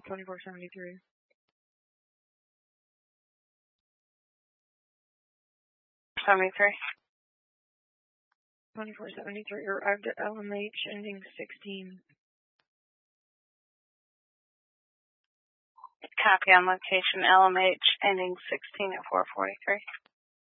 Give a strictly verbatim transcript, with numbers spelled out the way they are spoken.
twenty-four seventy-three. seventy-three. twenty-four seventy-three arrived at L M H ending sixteen. Copy on location L M H ending sixteen at four forty-three.